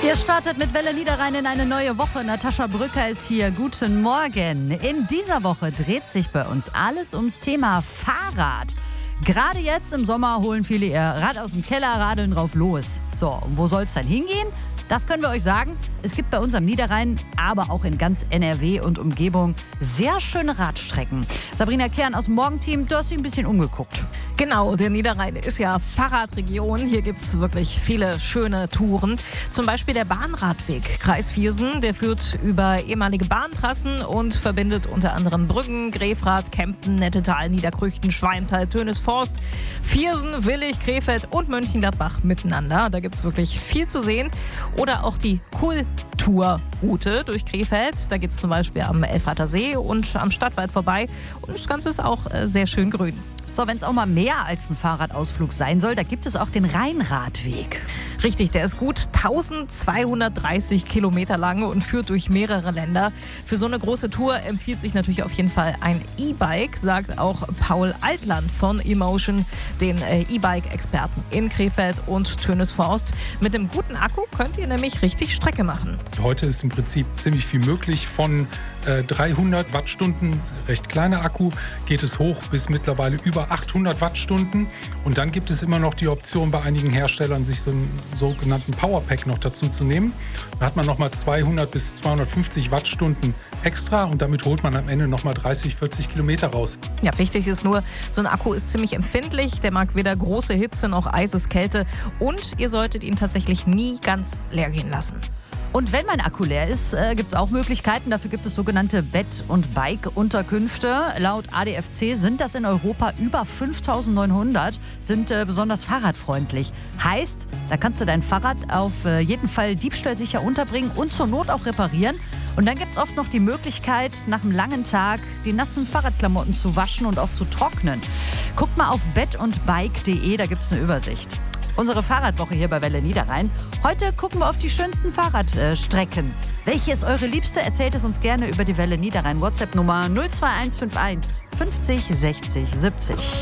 Ihr startet mit Welle Niederrhein in eine neue Woche. Natascha Brücker ist hier. Guten Morgen. In dieser Woche dreht sich bei uns alles ums Thema Fahrrad. Gerade jetzt im Sommer holen viele ihr Rad aus dem Keller, radeln drauf los. So, wo soll es dann hingehen? Das können wir euch sagen. Es gibt bei uns am Niederrhein, aber auch in ganz NRW und Umgebung sehr schöne Radstrecken. Sabrina Kern aus dem Morgenteam, du hast dich ein bisschen umgeguckt. Genau, der Niederrhein ist ja Fahrradregion. Hier gibt es wirklich viele schöne Touren. Zum Beispiel der Bahnradweg Kreis Viersen. Der führt über ehemalige Bahntrassen und verbindet unter anderem Brüggen, Grefrath, Kempen, Nettetal, Niederkrüchten, Schwalmtal, Tönisforst, Viersen, Willich, Krefeld und Mönchengladbach miteinander. Da gibt es wirklich viel zu sehen. Oder auch die Kulturroute durch Krefeld. Da geht es zum Beispiel am Elfrather See und am Stadtwald vorbei. Und das Ganze ist auch sehr schön grün. So, wenn es auch mal mehr als ein Fahrradausflug sein soll, da gibt es auch den Rheinradweg. Richtig, der ist gut 1230 Kilometer lang und führt durch mehrere Länder. Für so eine große Tour empfiehlt sich natürlich auf jeden Fall ein E-Bike, sagt auch Paul Altland von eMotion, den E-Bike-Experten in Krefeld und Tönisforst. Mit einem guten Akku könnt ihr nämlich richtig Strecke machen. Heute ist im Prinzip ziemlich viel möglich. Von 300 Wattstunden, recht kleiner Akku, geht es hoch bis mittlerweile über 800 Wattstunden. Und dann gibt es immer noch die Option bei einigen Herstellern, sich so einen sogenannten Powerpack noch dazu zu nehmen. Da hat man nochmal 200 bis 250 Wattstunden extra und damit holt man am Ende nochmal 30, 40 Kilometer raus. Ja, wichtig ist nur, so ein Akku ist ziemlich empfindlich. Der mag weder große Hitze noch eises Kälte. Und ihr solltet ihn tatsächlich nie ganz leer gehen lassen. Und wenn mein Akku leer ist, gibt es auch Möglichkeiten. Dafür gibt es sogenannte Bed- und Bike-Unterkünfte. Laut ADFC sind das in Europa über 5.900, sind besonders fahrradfreundlich. Heißt, da kannst du dein Fahrrad auf jeden Fall diebstahlsicher unterbringen und zur Not auch reparieren. Und dann gibt es oft noch die Möglichkeit, nach einem langen Tag die nassen Fahrradklamotten zu waschen und auch zu trocknen. Guckt mal auf bedundbike.de, da gibt es eine Übersicht. Unsere Fahrradwoche hier bei Welle Niederrhein. Heute gucken wir auf die schönsten Fahrradstrecken. Welche ist eure liebste? Erzählt es uns gerne über die Welle Niederrhein WhatsApp-Nummer 02151 50 60 70.